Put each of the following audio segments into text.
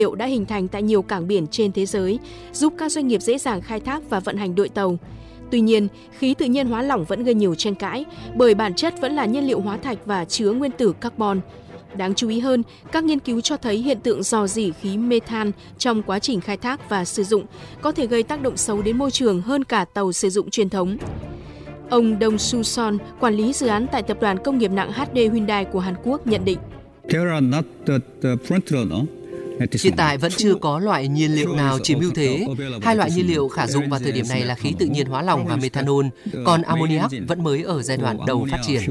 liệu đã hình thành tại nhiều cảng biển trên thế giới, giúp các doanh nghiệp dễ dàng khai thác và vận hành đội tàu. Tuy nhiên, khí tự nhiên hóa lỏng vẫn gây nhiều tranh cãi, bởi bản chất vẫn là nhiên liệu hóa thạch và chứa nguyên tử carbon. Đáng chú ý hơn, các nghiên cứu cho thấy hiện tượng rò rỉ khí methane trong quá trình khai thác và sử dụng có thể gây tác động xấu đến môi trường hơn cả tàu sử dụng truyền thống. Ông Dong Su Son, quản lý dự án tại tập đoàn công nghiệp nặng HD Hyundai của Hàn Quốc nhận định. Hiện tại vẫn chưa có loại nhiên liệu nào chiếm ưu thế. Hai loại nhiên liệu khả dụng vào thời điểm này là khí tự nhiên hóa lỏng và methanol, còn ammoniac vẫn mới ở giai đoạn đầu phát triển.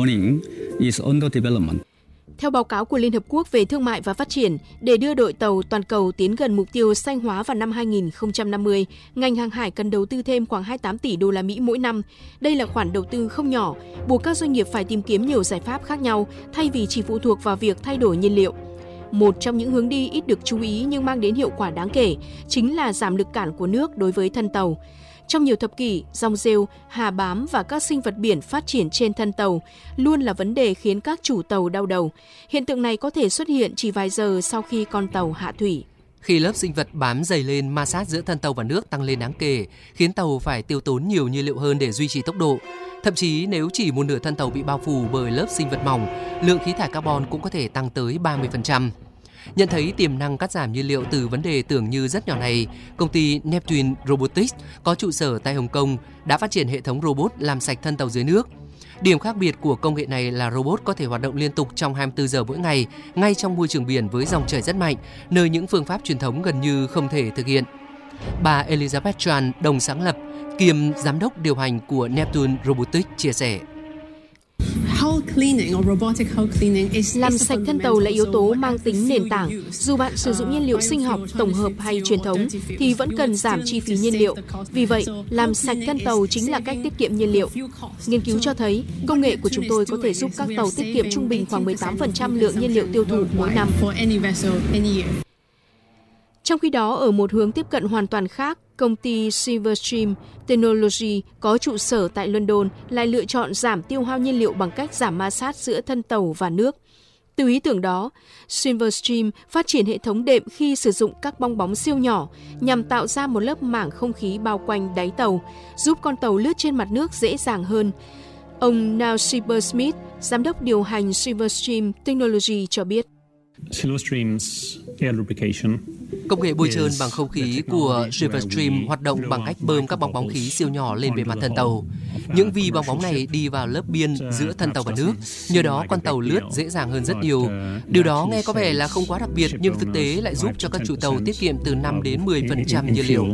Theo báo cáo của Liên Hợp Quốc về Thương mại và Phát triển, để đưa đội tàu toàn cầu tiến gần mục tiêu xanh hóa vào năm 2050, ngành hàng hải cần đầu tư thêm khoảng 28 tỷ đô la Mỹ mỗi năm. Đây là khoản đầu tư không nhỏ, buộc các doanh nghiệp phải tìm kiếm nhiều giải pháp khác nhau thay vì chỉ phụ thuộc vào việc thay đổi nhiên liệu. Một trong những hướng đi ít được chú ý nhưng mang đến hiệu quả đáng kể chính là giảm lực cản của nước đối với thân tàu. Trong nhiều thập kỷ, rong rêu, hà bám và các sinh vật biển phát triển trên thân tàu luôn là vấn đề khiến các chủ tàu đau đầu. Hiện tượng này có thể xuất hiện chỉ vài giờ sau khi con tàu hạ thủy. Khi lớp sinh vật bám dày lên, ma sát giữa thân tàu và nước tăng lên đáng kể, khiến tàu phải tiêu tốn nhiều nhiên liệu hơn để duy trì tốc độ. Thậm chí nếu chỉ một nửa thân tàu bị bao phủ bởi lớp sinh vật mỏng, lượng khí thải carbon cũng có thể tăng tới 30%. Nhận thấy tiềm năng cắt giảm nhiên liệu từ vấn đề tưởng như rất nhỏ này, công ty Neptune Robotics có trụ sở tại Hồng Kông đã phát triển hệ thống robot làm sạch thân tàu dưới nước. Điểm khác biệt của công nghệ này là robot có thể hoạt động liên tục trong 24 giờ mỗi ngày, ngay trong môi trường biển với dòng chảy rất mạnh, nơi những phương pháp truyền thống gần như không thể thực hiện. Bà Elizabeth Tran, đồng sáng lập, kiêm giám đốc điều hành của Neptune Robotics chia sẻ. Làm sạch thân tàu là yếu tố mang tính nền tảng. Dù bạn sử dụng nhiên liệu sinh học, tổng hợp hay truyền thống, thì vẫn cần giảm chi phí nhiên liệu. Vì vậy, làm sạch thân tàu chính là cách tiết kiệm nhiên liệu. Nghiên cứu cho thấy, công nghệ của chúng tôi có thể giúp các tàu tiết kiệm trung bình khoảng 18% lượng nhiên liệu tiêu thụ mỗi năm. Trong khi đó, ở một hướng tiếp cận hoàn toàn khác, công ty Silverstream Technology có trụ sở tại London lại lựa chọn giảm tiêu hao nhiên liệu bằng cách giảm ma sát giữa thân tàu và nước. Từ ý tưởng đó, Silverstream phát triển hệ thống đệm khi sử dụng các bong bóng siêu nhỏ nhằm tạo ra một lớp mảng không khí bao quanh đáy tàu, giúp con tàu lướt trên mặt nước dễ dàng hơn. Ông Neil Silversmith, giám đốc điều hành Silverstream Technology cho biết. Công nghệ bôi trơn bằng không khí của Silverstream hoạt động bằng cách bơm các bong bóng khí siêu nhỏ lên bề mặt thân tàu. Những vi bong bóng này đi vào lớp biên giữa thân tàu và nước, nhờ đó con tàu lướt dễ dàng hơn rất nhiều. Điều đó nghe có vẻ là không quá đặc biệt, nhưng thực tế lại giúp cho các chủ tàu tiết kiệm từ 5 đến 10% nhiên liệu.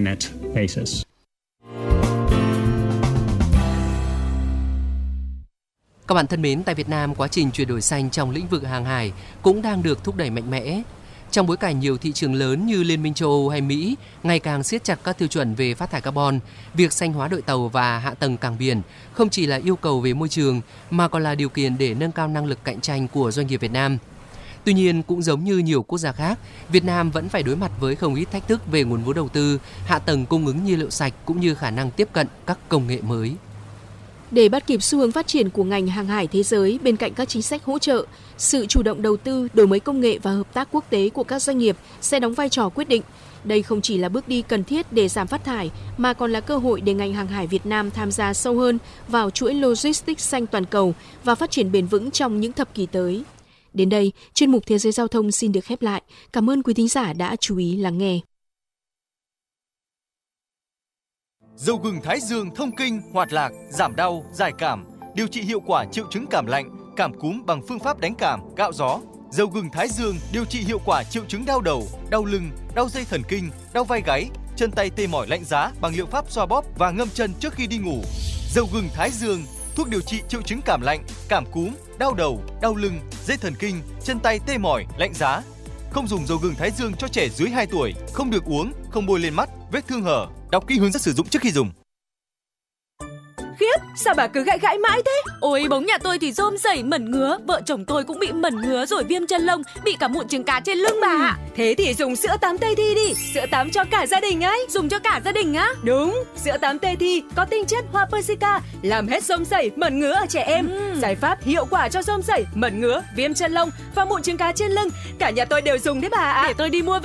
Các bạn thân mến, tại Việt Nam, quá trình chuyển đổi xanh trong lĩnh vực hàng hải cũng đang được thúc đẩy mạnh mẽ. Trong bối cảnh nhiều thị trường lớn như Liên minh châu Âu hay Mỹ ngày càng siết chặt các tiêu chuẩn về phát thải carbon, việc xanh hóa đội tàu và hạ tầng cảng biển không chỉ là yêu cầu về môi trường mà còn là điều kiện để nâng cao năng lực cạnh tranh của doanh nghiệp Việt Nam. Tuy nhiên, cũng giống như nhiều quốc gia khác, Việt Nam vẫn phải đối mặt với không ít thách thức về nguồn vốn đầu tư, hạ tầng cung ứng nhiên liệu sạch cũng như khả năng tiếp cận các công nghệ mới. Để bắt kịp xu hướng phát triển của ngành hàng hải thế giới, bên cạnh các chính sách hỗ trợ, sự chủ động đầu tư, đổi mới công nghệ và hợp tác quốc tế của các doanh nghiệp sẽ đóng vai trò quyết định. Đây không chỉ là bước đi cần thiết để giảm phát thải, mà còn là cơ hội để ngành hàng hải Việt Nam tham gia sâu hơn vào chuỗi logistics xanh toàn cầu và phát triển bền vững trong những thập kỷ tới. Đến đây, chuyên mục Thế giới Giao thông xin được khép lại. Cảm ơn quý thính giả đã chú ý lắng nghe. Dầu gừng Thái Dương thông kinh, hoạt lạc, giảm đau, giải cảm, điều trị hiệu quả triệu chứng cảm lạnh, cảm cúm bằng phương pháp đánh cảm, gạo gió. Dầu gừng Thái Dương điều trị hiệu quả triệu chứng đau đầu, đau lưng, đau dây thần kinh, đau vai gáy, chân tay tê mỏi lạnh giá bằng liệu pháp xoa bóp và ngâm chân trước khi đi ngủ. Dầu gừng Thái Dương, thuốc điều trị triệu chứng cảm lạnh, cảm cúm, đau đầu, đau lưng, dây thần kinh, chân tay tê mỏi, lạnh giá. Không dùng dầu gừng Thái Dương cho trẻ dưới 2 tuổi, không được uống, không bôi lên mắt, vết thương hở. Đọc kỹ hướng dẫn sử dụng trước khi dùng. Khiếp, tiếp, sao bà cứ gãi gãi mãi thế? Ôi, bóng nhà tôi thì rôm rẩy mẩn ngứa, vợ chồng tôi cũng bị mẩn ngứa rồi viêm chân lông, bị cả mụn trứng cá trên lưng bà ạ. Thế thì dùng sữa tắm Tây Thi đi, sữa tắm cho cả gia đình ấy. Dùng cho cả gia đình á? Đúng, sữa tắm Tây Thi có tinh chất hoa persica, làm hết rôm rẩy, mẩn ngứa ở trẻ em. Giải pháp hiệu quả cho rôm rẩy, mẩn ngứa, viêm chân lông và mụn trứng cá trên lưng. Cả nhà tôi đều dùng đấy bà ạ. Để tôi đi mua